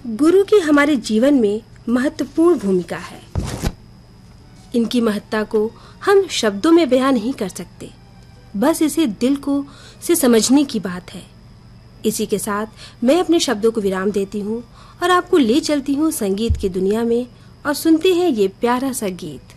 गुरु की हमारे जीवन में महत्वपूर्ण भूमिका है। इनकी महत्ता को हम शब्दों में बयान नहीं कर सकते, बस इसे दिल को से समझने की बात है। इसी के साथ मैं अपने शब्दों को विराम देती हूँ और आपको ले चलती हूँ संगीत की दुनिया में और सुनते हैं ये प्यारा सा गीत।